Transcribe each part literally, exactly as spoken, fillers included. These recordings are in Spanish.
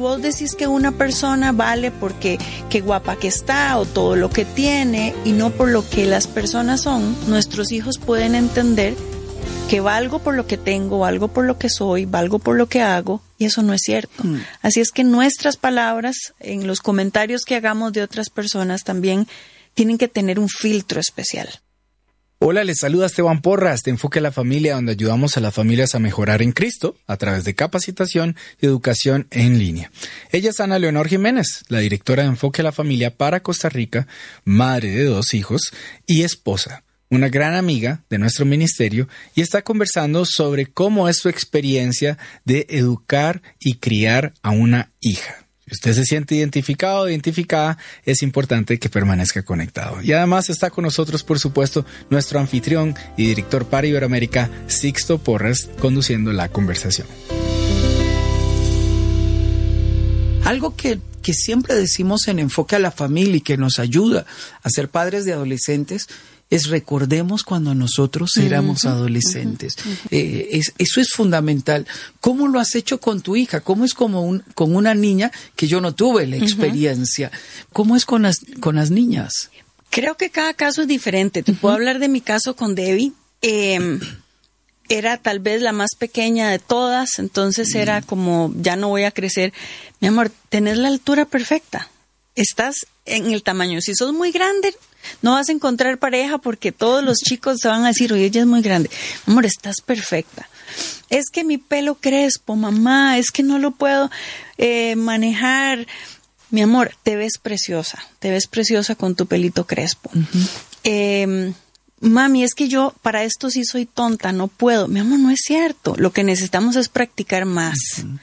vos decís que una persona vale porque qué guapa que está o todo lo que tiene y no por lo que las personas son, nuestros hijos pueden entender que valgo por lo que tengo, valgo por lo que soy, valgo por lo que hago, y eso no es cierto. Mm. Así es que nuestras palabras, en los comentarios que hagamos de otras personas, también tienen que tener un filtro especial. Hola, les saluda Esteban Porras de Enfoque a la Familia, donde ayudamos a las familias a mejorar en Cristo a través de capacitación y educación en línea. Ella es Ana Leonor Jiménez, la directora de Enfoque a la Familia para Costa Rica, madre de dos hijos y esposa, una gran amiga de nuestro ministerio, y está conversando sobre cómo es su experiencia de educar y criar a una hija. Si usted se siente identificado o identificada, es importante que permanezca conectado. Y además está con nosotros, por supuesto, nuestro anfitrión y director para Iberoamérica, Sixto Porras, conduciendo la conversación. Algo que, que siempre decimos en Enfoque a la Familia y que nos ayuda a ser padres de adolescentes es recordemos cuando nosotros éramos uh-huh, adolescentes. Uh-huh, uh-huh. Eh, es, eso es fundamental. ¿Cómo lo has hecho con tu hija? ¿Cómo es como un, con una niña que yo no tuve la experiencia? Uh-huh. ¿Cómo es con las, con las niñas? Creo que cada caso es diferente. Te uh-huh. puedo hablar de mi caso con Debbie. Eh, era tal vez la más pequeña de todas, entonces uh-huh. era como, ya no voy a crecer. Mi amor, tenés la altura perfecta. Estás en el tamaño. Si sos muy grande, no vas a encontrar pareja porque todos los chicos se van a decir, oye, ella es muy grande. Amor, estás perfecta. Es que mi pelo crespo, mamá, es que no lo puedo eh, manejar. Mi amor, te ves preciosa. Te ves preciosa con tu pelito crespo. Uh-huh. Eh, mami, es que yo para esto sí soy tonta, no puedo. Mi amor, no es cierto. Lo que necesitamos es practicar más. Uh-huh.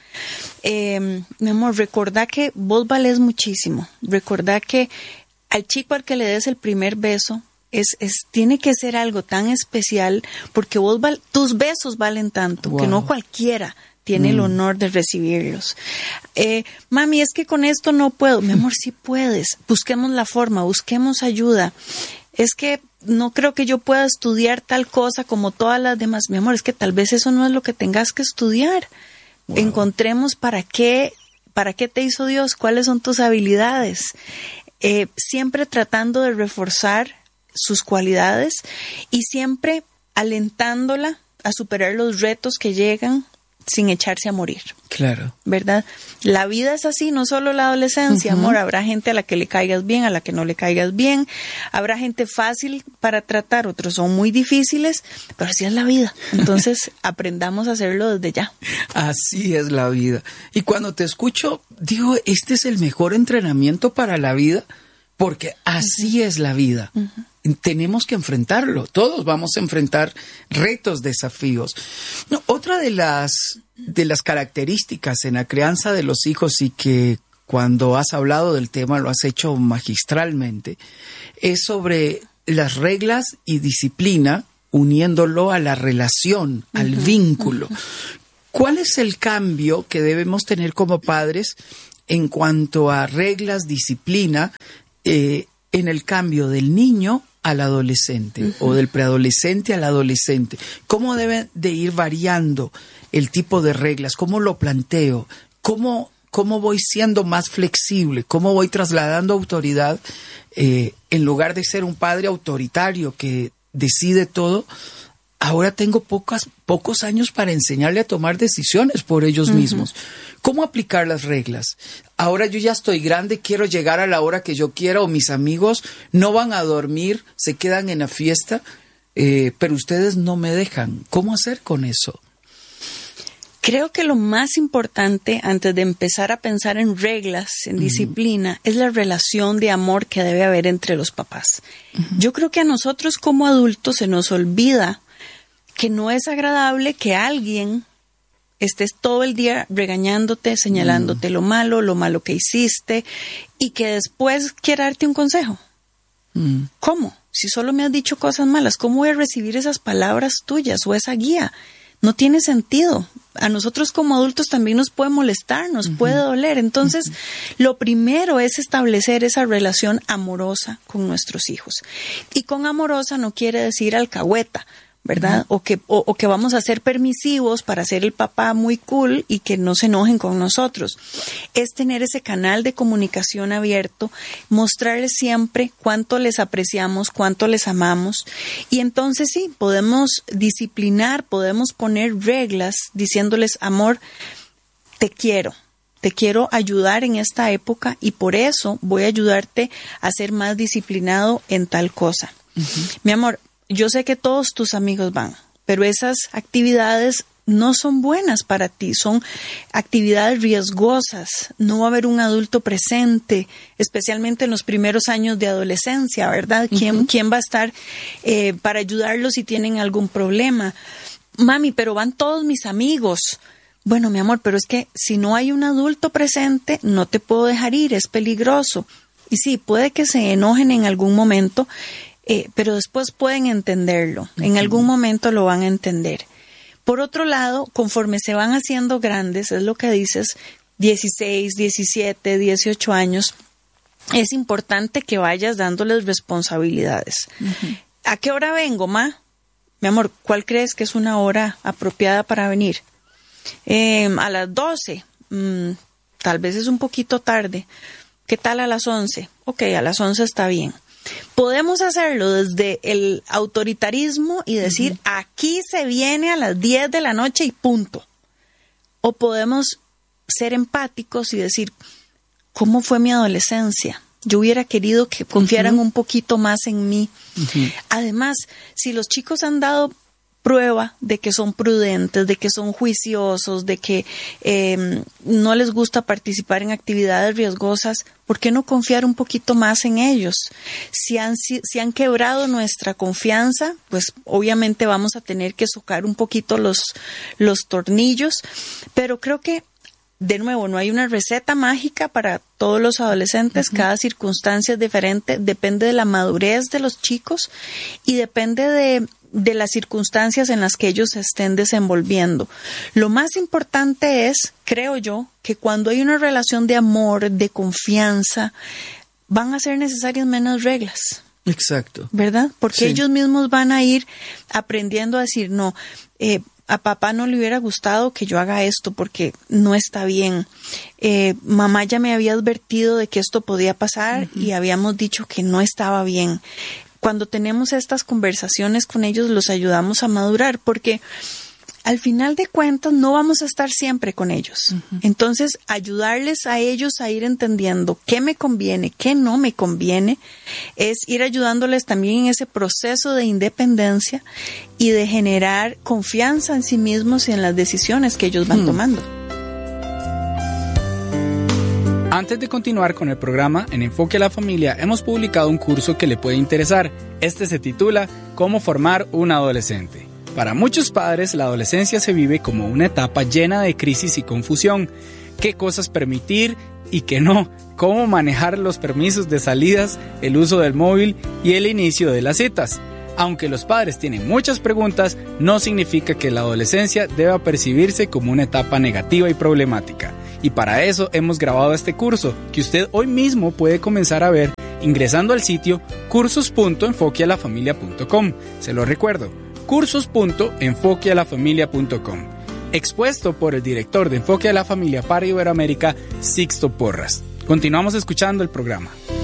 Eh, mi amor, recordá que vos valés muchísimo. Recordá que al chico al que le des el primer beso, es, es, tiene que ser algo tan especial porque vos val, tus besos valen tanto, wow, que no cualquiera tiene mm. el honor de recibirlos. Eh, mami, es que con esto no puedo. Mi amor, sí puedes. Busquemos la forma, busquemos ayuda. Es que no creo que yo pueda estudiar tal cosa como todas las demás. Mi amor, es que tal vez eso no es lo que tengas que estudiar. Wow. Encontremos para qué, para qué te hizo Dios, cuáles son tus habilidades. Eh, siempre tratando de reforzar sus cualidades y siempre alentándola a superar los retos que llegan sin echarse a morir. Claro. ¿Verdad? La vida es así, no solo la adolescencia, uh-huh. amor. Habrá gente a la que le caigas bien, a la que no le caigas bien. Habrá gente fácil para tratar, otros son muy difíciles, pero así es la vida. Entonces, aprendamos a hacerlo desde ya. Así es la vida. Y cuando te escucho, digo, este es el mejor entrenamiento para la vida, porque así uh-huh. es la vida. Uh-huh. Tenemos que enfrentarlo. Todos vamos a enfrentar retos, desafíos. No, otra de las, de las características en la crianza de los hijos y que cuando has hablado del tema lo has hecho magistralmente, es sobre las reglas y disciplina uniéndolo a la relación, uh-huh, al vínculo. Uh-huh. ¿Cuál es el cambio que debemos tener como padres en cuanto a reglas, disciplina, eh, en el cambio del niño al adolescente uh-huh. o del preadolescente al adolescente? ¿Cómo debe de ir variando el tipo de reglas? ¿Cómo lo planteo? ¿Cómo, cómo voy siendo más flexible? ¿Cómo voy trasladando autoridad eh, en lugar de ser un padre autoritario que decide todo? Ahora tengo pocas, pocos años para enseñarle a tomar decisiones por ellos uh-huh. mismos. ¿Cómo aplicar las reglas? Ahora yo ya estoy grande, quiero llegar a la hora que yo quiera o mis amigos no van a dormir, se quedan en la fiesta, eh, pero ustedes no me dejan. ¿Cómo hacer con eso? Creo que lo más importante antes de empezar a pensar en reglas, en uh-huh. disciplina, es la relación de amor que debe haber entre los papás. Uh-huh. Yo creo que a nosotros como adultos se nos olvida que no es agradable que alguien estés todo el día regañándote, señalándote mm. lo malo, lo malo que hiciste, y que después quiera darte un consejo. Mm. ¿Cómo? Si solo me has dicho cosas malas, ¿cómo voy a recibir esas palabras tuyas o esa guía? No tiene sentido. A nosotros como adultos también nos puede molestar, nos uh-huh. puede doler. Entonces, uh-huh. lo primero es establecer esa relación amorosa con nuestros hijos. Y con amorosa no quiere decir alcahueta, ¿verdad? Uh-huh. O que, o, o que vamos a ser permisivos para ser el papá muy cool y que no se enojen con nosotros. Es tener ese canal de comunicación abierto, mostrarles siempre cuánto les apreciamos, cuánto les amamos. Y entonces sí, podemos disciplinar, podemos poner reglas diciéndoles, amor, te quiero. Te quiero ayudar en esta época y por eso voy a ayudarte a ser más disciplinado en tal cosa. Uh-huh. Mi amor, yo sé que todos tus amigos van, pero esas actividades no son buenas para ti, son actividades riesgosas. No va a haber un adulto presente, especialmente en los primeros años de adolescencia, ¿verdad? ¿Quién, uh-huh. ¿quién va a estar eh, para ayudarlos si tienen algún problema? Mami, pero van todos mis amigos. Bueno, mi amor, pero es que si no hay un adulto presente, no te puedo dejar ir, es peligroso. Y sí, puede que se enojen en algún momento, eh, pero después pueden entenderlo. Uh-huh. En algún momento lo van a entender. Por otro lado, conforme se van haciendo grandes, es lo que dices, dieciséis, diecisiete, dieciocho años, es importante que vayas dándoles responsabilidades. Uh-huh. ¿A qué hora vengo, ma? Mi amor, ¿cuál crees que es una hora apropiada para venir? Eh, a las doce, mm, tal vez es un poquito tarde. ¿Qué tal a las once? Ok, a las once está bien. Podemos hacerlo desde el autoritarismo y decir, uh-huh. aquí se viene a las diez de la noche y punto. O podemos ser empáticos y decir, ¿cómo fue mi adolescencia? Yo hubiera querido que confiaran uh-huh. un poquito más en mí. Uh-huh. Además, si los chicos han dado prueba de que son prudentes, de que son juiciosos, de que eh, no les gusta participar en actividades riesgosas, ¿por qué no confiar un poquito más en ellos? Si han, si, si han quebrado nuestra confianza, pues obviamente vamos a tener que socar un poquito los, los tornillos, pero creo que de nuevo, no hay una receta mágica para todos los adolescentes, uh-huh. cada circunstancia es diferente, depende de la madurez de los chicos y depende de, de las circunstancias en las que ellos se estén desenvolviendo. Lo más importante es, creo yo, que cuando hay una relación de amor, de confianza, van a ser necesarias menos reglas. Exacto. ¿Verdad? Porque sí. ellos mismos van a ir aprendiendo a decir, no, eh, a papá no le hubiera gustado que yo haga esto porque no está bien. Eh, mamá ya me había advertido de que esto podía pasar uh-huh. y habíamos dicho que no estaba bien. Cuando tenemos estas conversaciones con ellos, los ayudamos a madurar porque al final de cuentas no vamos a estar siempre con ellos. Uh-huh. Entonces, ayudarles a ellos a ir entendiendo qué me conviene, qué no me conviene, es ir ayudándoles también en ese proceso de independencia y de generar confianza en sí mismos y en las decisiones que ellos van uh-huh. tomando. Antes de continuar con el programa, en Enfoque a la Familia hemos publicado un curso que le puede interesar. Este se titula ¿Cómo formar un adolescente? Para muchos padres, la adolescencia se vive como una etapa llena de crisis y confusión. ¿Qué cosas permitir y qué no? ¿Cómo manejar los permisos de salidas, el uso del móvil y el inicio de las citas? Aunque los padres tienen muchas preguntas, no significa que la adolescencia deba percibirse como una etapa negativa y problemática. Y para eso hemos grabado este curso, que usted hoy mismo puede comenzar a ver ingresando al sitio cursos punto enfoque a la familia punto com. Se lo recuerdo, cursos punto enfoque a la familia punto com. Expuesto por el director de Enfoque a la Familia para Iberoamérica, Sixto Porras. Continuamos escuchando el programa.